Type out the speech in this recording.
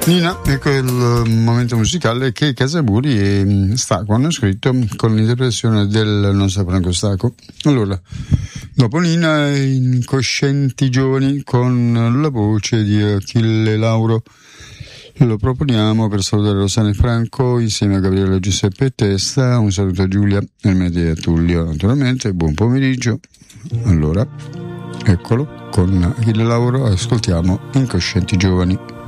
Nina, ecco il momento musicale che Casaburi Stacco hanno scritto con l'interpretazione del nostro Franco Stacco. Allora, dopo Nina, Incoscienti Giovani con la voce di Achille Lauro. Lo proponiamo per salutare Rossana e Franco insieme a Gabriele, Giuseppe e Testa. Un saluto a Giulia, Ermedia e a Tullio naturalmente. Buon pomeriggio. Allora, eccolo, con Achille Lauro ascoltiamo Incoscienti Giovani.